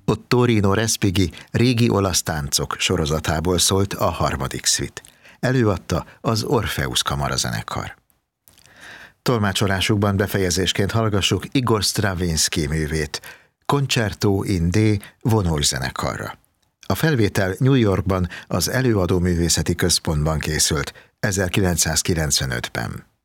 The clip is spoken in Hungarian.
Ottorino Respighi Régi olasz táncok sorozatából szólt a harmadik szvit. Előadta az Orpheus kamarazenekar. Tolmácsolásukban befejezésként hallgassuk Igor Stravinsky művét, Concerto in D vonószenekarra. A felvétel New Yorkban az Előadó Művészeti Központban készült 1995-ben.